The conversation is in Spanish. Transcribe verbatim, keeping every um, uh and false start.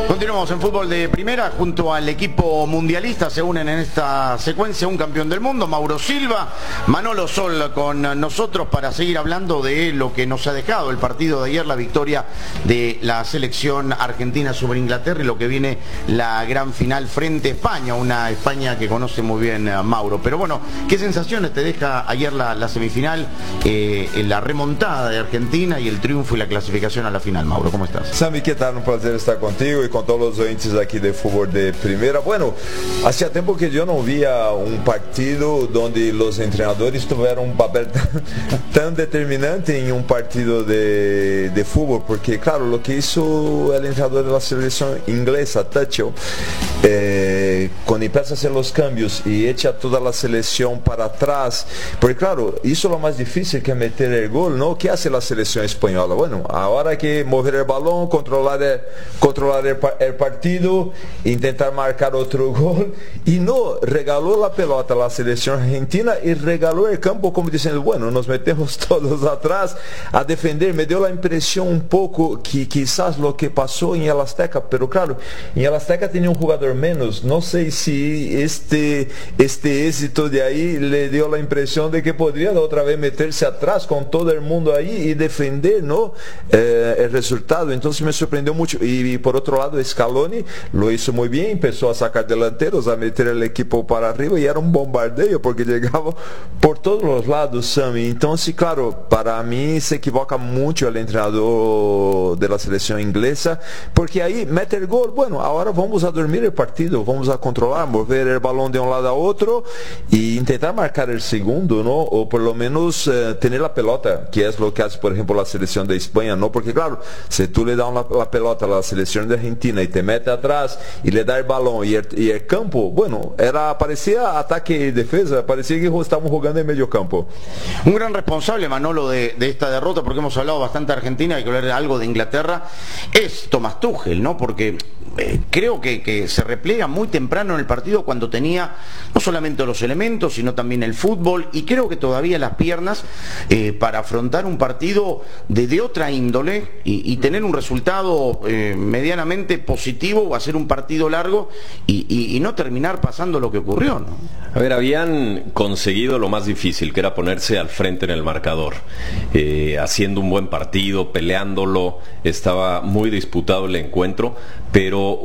Continuamos en fútbol de primera junto al equipo mundialista. Se unen en esta secuencia un campeón del mundo, Mauro Silva, Manolo Sol con nosotros para seguir hablando de lo que nos ha dejado el partido de ayer, la victoria de la selección argentina sobre Inglaterra y lo que viene la gran final frente a España, una España que conoce muy bien a Mauro. Pero bueno, ¿qué sensaciones te deja ayer la, la semifinal, eh, la remontada de Argentina y el triunfo y la clasificación a la final? Mauro, ¿cómo estás? Sammy, ¿qué tal? Un placer estar contigo y con todos los oyentes aquí de fútbol de primera. Bueno, hacía tiempo que yo no veía un partido donde los entrenadores tuvieron un papel tan, tan determinante en un partido de, de fútbol, porque claro, lo que hizo el entrenador de la selección inglesa, Tuchel, eh, cuando empieza a hacer los cambios y echa toda la selección para atrás, porque claro, hizo lo más difícil que meter el gol, ¿no? ¿Qué hace la selección española? Bueno, ahora hay que mover el balón, controlar el, controlar el, el partido, intentar marcar otro gol, y no, regaló la pelota a la selección argentina y regaló el campo como diciendo, bueno, nos metemos todos atrás a defender. Me dio la impresión un poco que quizás lo que pasó en el Azteca, pero claro, en el Azteca tenía un jugador menos, no sé si este, este éxito de ahí le dio la impresión de que podría otra vez meterse atrás con todo el mundo ahí y defender, ¿no? Eh, el resultado. Entonces me sorprendió mucho. Y, y por otro lado, Scaloni lo hizo muy bien, empezó a sacar delanteros, a meter el equipo para arriba y era un bombardeo porque llegaba por todos los lados, Sammy. Entonces, claro, para mí se equivoca mucho el entrenador de la selección inglesa, porque ahí mete el gol, bueno, ahora vamos a dormir el partido, vamos a controlar, mover el balón de un lado a otro y intentar marcar el segundo, ¿no? O por lo menos eh, tener la pelota, que es lo que hace, por ejemplo, la selección de España, ¿no? Porque claro, si tú le das la, la pelota a la selección de Argentina y te mete atrás y le da el balón y el, y el campo, bueno, era, parecía ataque y defensa, parecía que estábamos jugando en medio campo. Un gran responsable, Manolo, de, de esta derrota, porque hemos hablado bastante de Argentina, hay que hablar de algo de Inglaterra, es Thomas Tuchel, ¿no? Porque eh, creo que, que se repliega muy temprano en el partido cuando tenía no solamente los elementos, sino también el fútbol, y creo que todavía las piernas eh, para afrontar un partido de, de otra índole y, y tener un resultado eh, medianamente positivo o hacer un partido largo y, y, y no terminar pasando lo que ocurrió, ¿no? A ver, habían conseguido lo más difícil, que era ponerse al frente en el marcador, eh, haciendo un buen partido, peleándolo, estaba muy disputado el encuentro, pero